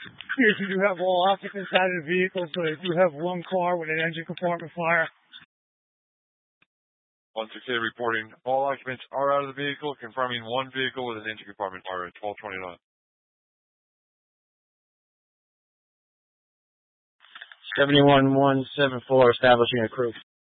Yes, you do have all occupants out of the vehicle, so you do have one car with an engine compartment fire. 168 reporting all occupants are out of the vehicle, confirming one vehicle with an engine compartment fire at 1229. 71174 establishing a crew.